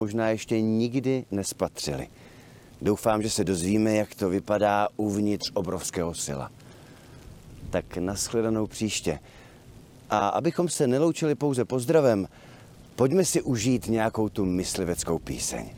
možná ještě nikdy nespatřili. Doufám, že se dozvíme, jak to vypadá uvnitř obrovského sila. Tak nashledanou příště. A abychom se neloučili pouze pozdravem, pojďme si užít nějakou tu mysliveckou píseň.